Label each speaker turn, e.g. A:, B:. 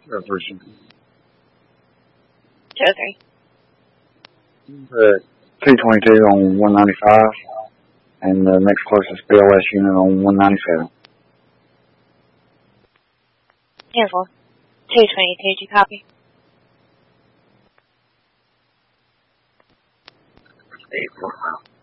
A: Resolution.
B: 203.
A: 222 on 195, and the next closest BLS unit on 197.
B: Cancel. 222, did you copy?
A: 845.